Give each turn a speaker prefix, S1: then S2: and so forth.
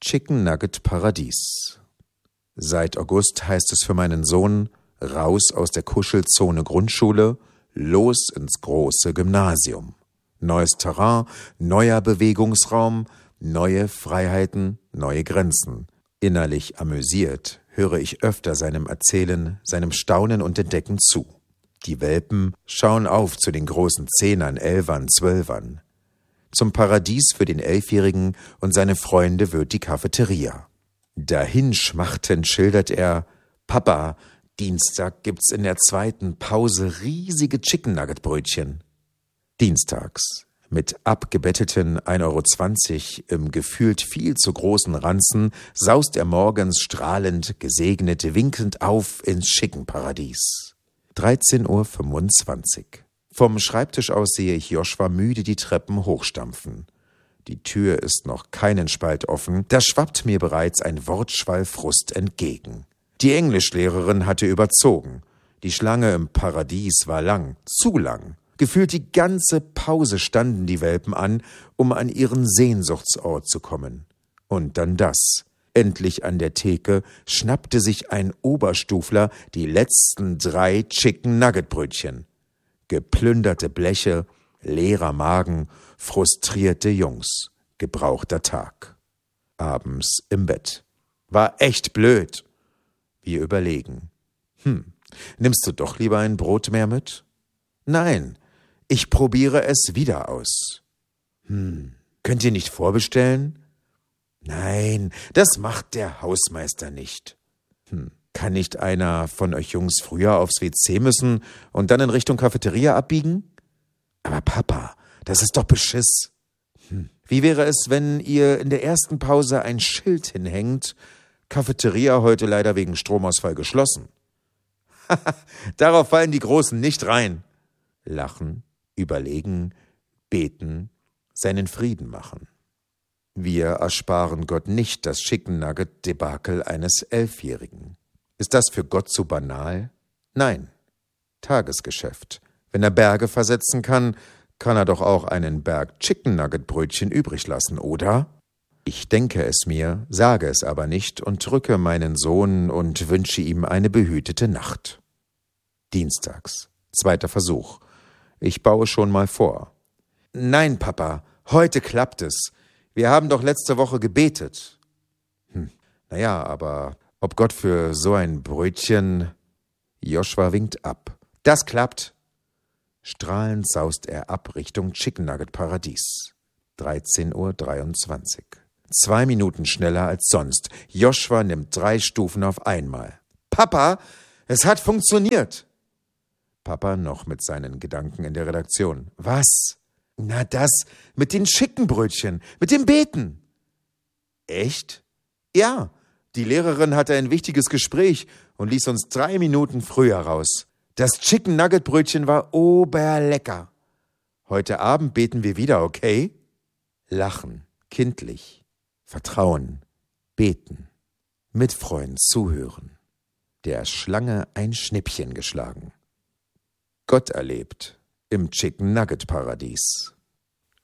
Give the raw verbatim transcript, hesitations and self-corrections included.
S1: Chicken Nugget Paradies. Seit August heißt es für meinen Sohn: raus aus der Kuschelzone Grundschule, los ins große Gymnasium. Neues Terrain, neuer Bewegungsraum, neue Freiheiten, neue Grenzen. Innerlich amüsiert höre ich öfter seinem Erzählen, seinem Staunen und Entdecken zu. Die Welpen schauen auf zu den großen Zehnern, Elfern, Zwölfern. Zum Paradies für den Elfjährigen und seine Freunde wird die Cafeteria. Dahin schmachtend schildert er: Papa, Dienstag gibt's in der zweiten Pause riesige Chicken-Nugget-Brötchen. Dienstags. Mit abgebetteten ein Euro zwanzig im gefühlt viel zu großen Ranzen saust er morgens strahlend, gesegnet, winkend auf ins Schickenparadies. dreizehn Uhr fünfundzwanzig. Vom Schreibtisch aus sehe ich Joshua müde die Treppen hochstampfen. Die Tür ist noch keinen Spalt offen, da schwappt mir bereits ein Wortschwall Frust entgegen. Die Englischlehrerin hatte überzogen. Die Schlange im Paradies war lang, zu lang. Gefühlt die ganze Pause standen die Welpen an, um an ihren Sehnsuchtsort zu kommen. Und dann das. Endlich an der Theke schnappte sich ein Oberstufler die letzten drei Chicken-Nugget-Brötchen. Geplünderte Bleche, leerer Magen, frustrierte Jungs. Gebrauchter Tag. Abends im Bett. War echt blöd. Wir überlegen. Hm, nimmst du doch lieber ein Brot mehr mit? Nein, ich probiere es wieder aus. Hm, könnt ihr nicht vorbestellen? Nein, das macht der Hausmeister nicht. Hm, kann nicht einer von euch Jungs früher aufs W C müssen und dann in Richtung Cafeteria abbiegen? Aber Papa, das ist doch Beschiss. Hm, wie wäre es, wenn ihr in der ersten Pause ein Schild hinhängt: Cafeteria heute leider wegen Stromausfall geschlossen. Haha, darauf fallen die Großen nicht rein. Lachen, überlegen, beten, seinen Frieden machen. Wir ersparen Gott nicht das Chicken-Nugget-Debakel eines Elfjährigen. Ist das für Gott zu banal? Nein. Tagesgeschäft. Wenn er Berge versetzen kann, kann er doch auch einen Berg Chicken-Nugget-Brötchen übrig lassen, oder? Ich denke es mir, sage es aber nicht und drücke meinen Sohn und wünsche ihm eine behütete Nacht. Dienstags. Zweiter Versuch. Ich baue schon mal vor. Nein, Papa, heute klappt es. Wir haben doch letzte Woche gebetet. Hm, naja, aber ob Gott für so ein Brötchen... Joshua winkt ab. Das klappt. Strahlend saust er ab Richtung Chicken-Nugget-Paradies. dreizehn Uhr dreiundzwanzig. Zwei Minuten schneller als sonst. Joshua nimmt drei Stufen auf einmal. Papa, es hat funktioniert. Papa noch mit seinen Gedanken in der Redaktion. Was? Na das, mit den Chickenbrötchen, mit dem Beten. Echt? Ja, die Lehrerin hatte ein wichtiges Gespräch und ließ uns drei Minuten früher raus. Das Chicken-Nugget-Brötchen war oberlecker. Heute Abend beten wir wieder, okay? Lachen, kindlich. Vertrauen, beten, mitfreuen, zuhören. Der Schlange ein Schnippchen geschlagen. Gott erlebt im Chicken-Nugget-Paradies.